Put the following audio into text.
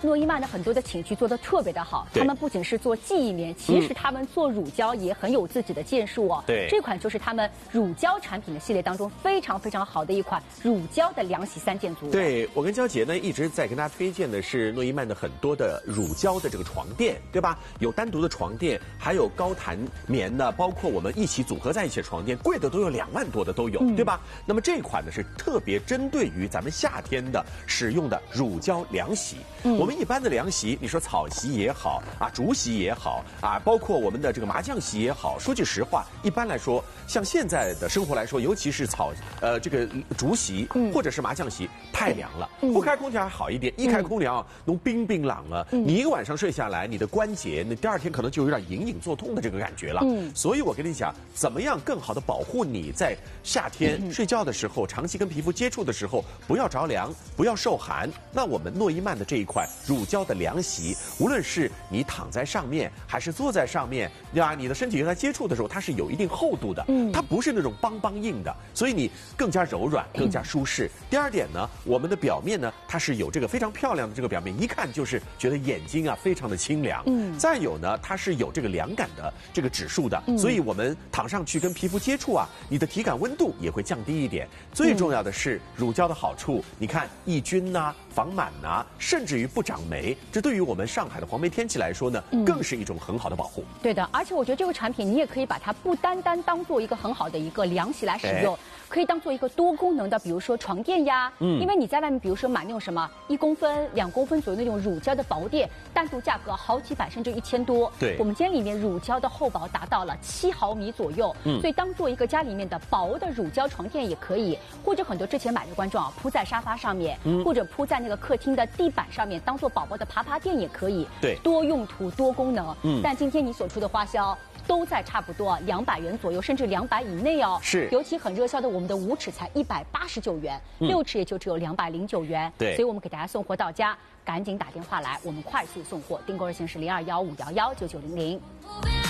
诺伊曼的很多的寝具做得特别的好，他们不仅是做记忆棉，其实他们做乳胶也很有自己的建树哦。 对， 这款就是他们乳胶产品的系列当中非常非常好的一款乳胶的凉洗3件组。 对，我跟娇姐呢一直在跟大家推荐的是诺伊曼的很多的乳胶的这个床垫，对吧？有单独的床垫，还有高弹棉的，包括我们一起组合在一起的床垫，贵的都有2万多的都有，对吧？那么这款呢是特别针对于咱们夏天的使用的乳胶凉洗。我们一般的凉洗，你说草席也好啊，竹席也好啊，包括我们的这个麻将席也好，说句实话，一般来说，像现在的生活来说，尤其是这个竹席或者是麻将席，太凉了，不开空调还好一点，一开空调，弄冰冰冷了，你一个晚上睡下来，你的关节，那第2天可能就有点隐隐作痛的这个感觉了。所以我跟你讲，怎么样更好的保护你在夏天睡觉的时候，长期跟皮肤接触的时候，不要着凉，不要受寒。那我们诺伊曼的这一款乳胶的凉席，无论是你躺在上面还是坐在上面，对吧？你的身体跟它接触的时候，它是有一定厚度的，它不是那种邦邦硬的，所以你更加柔软，更加舒适。第2点呢，我们的表面呢，它是有这个非常漂亮的这个表面，一看就是觉得眼睛啊非常的清凉。再有呢，它是有这个凉感的这个指数的，所以我们躺上去跟皮肤接触啊，你的体感温度也会降低一点。最重要的是乳胶的好处，你看抑菌呐、防螨呐，甚至于不长霉，这对于我们上海的黄梅天气来说呢，更是一种很好的保护。 对的，而且我觉得这个产品你也可以把它不单单当做一个很好的一个凉洗来使用，可以当做一个多功能的，比如说床垫呀。因为你在外面，比如说买那种什么1公分、2公分左右那种乳胶的薄垫，单独价格好几百甚至1000多。 对， 我们今天里面乳胶的厚薄达到了7毫米左右，所以当做一个家里面的薄的乳胶床垫也可以，或者很多之前买的观众啊，铺在沙发上面，或者铺在那个客厅的地板上面，当做宝宝的爬爬垫也可以。 对， 多用途多功能。但今天你所出的花销都在差不多200元左右，甚至200以内哦。 是， 尤其很热销的我们的5尺才189元，6尺也就只有209元。 对， 所以我们给大家送货到家，赶紧打电话来，我们快速送货。订购热线是0215119900。